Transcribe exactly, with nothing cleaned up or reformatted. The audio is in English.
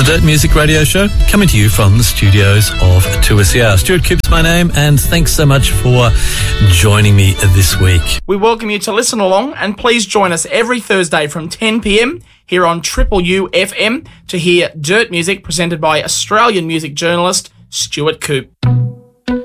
Dirt Music Radio Show, coming to you from the studios of two S E R. Stuart Coop's my name, and thanks so much for joining me this week. We welcome you to listen along, and please join us every Thursday from ten p.m. here on Triple U F M to hear Dirt Music presented by Australian music journalist Stuart Coop.